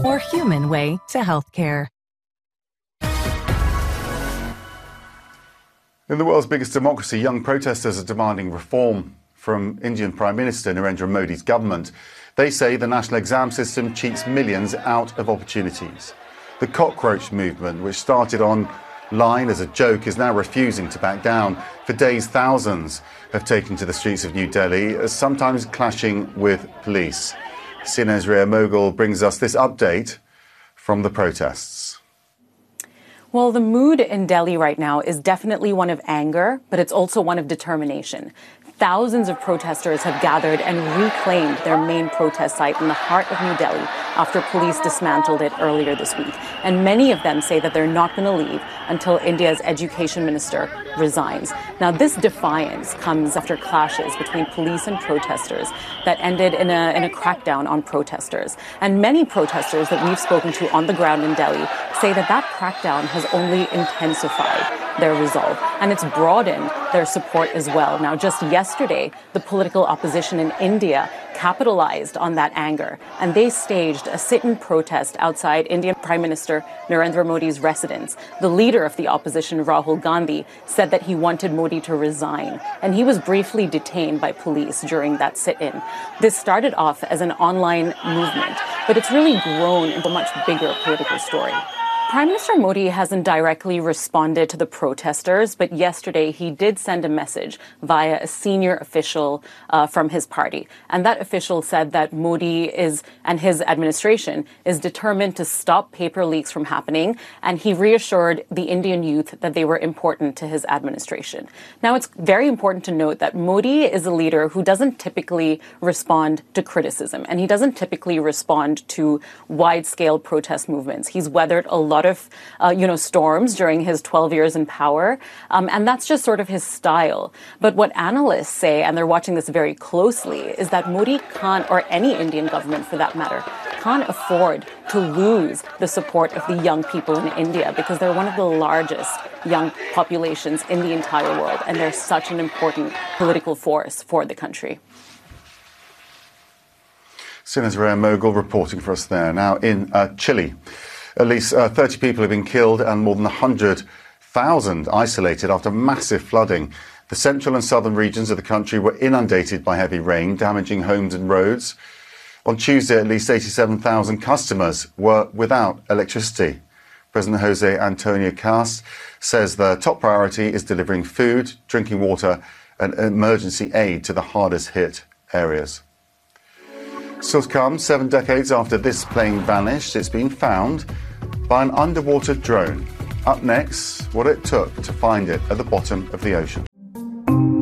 or human way to healthcare. In the world's biggest democracy, young protesters are demanding reform from Indian Prime Minister Narendra Modi's government. They say the national exam system cheats millions out of opportunities. The cockroach movement, which started online as a joke, is now refusing to back down. For days, thousands have taken to the streets of New Delhi, sometimes clashing with police. CNN's Ria Moghul brings us this update from the protests. Well, the mood in Delhi right now is definitely one of anger, but it's also one of determination. Thousands of protesters have gathered and reclaimed their main protest site in the heart of New Delhi after police dismantled it earlier this week. And many of them say that they're not going to leave until India's education minister resigns. Now, this defiance comes after clashes between police and protesters that ended in a crackdown on protesters. And many protesters that we've spoken to on the ground in Delhi say that that crackdown has only intensified their resolve, and it's broadened their support as well. Now, just yesterday, the political opposition in India capitalized on that anger, and they staged a sit-in protest outside Indian Prime Minister Narendra Modi's residence. The leader of the opposition, Rahul Gandhi, said that he wanted Modi to resign, and he was briefly detained by police during that sit-in. This started off as an online movement, but it's really grown into a much bigger political story. Prime Minister Modi hasn't directly responded to the protesters, but yesterday he did send a message via a senior official from his party. And that official said that Modi and his administration is determined to stop paper leaks from happening. And he reassured the Indian youth that they were important to his administration. Now, it's very important to note that Modi is a leader who doesn't typically respond to criticism, and he doesn't typically respond to wide-scale protest movements. He's weathered a lot of storms during his 12 years in power, and that's just sort of his style. But what analysts say, and they're watching this very closely, is that Modi can't, or any Indian government for that matter, can't afford to lose the support of the young people in India, because they're one of the largest young populations in the entire world, and they're such an important political force for the country. CNN's Ria Moghul reporting for us there. Now, in Chile, at least 30 people have been killed and more than 100,000 isolated after massive flooding. The central and southern regions of the country were inundated by heavy rain, damaging homes and roads. On Tuesday, at least 87,000 customers were without electricity. President Jose Antonio Cast says the top priority is delivering food, drinking water and emergency aid to the hardest hit areas. Still to come, 7 decades after this plane vanished, it's been found by an underwater drone. Up next, what it took to find it at the bottom of the ocean.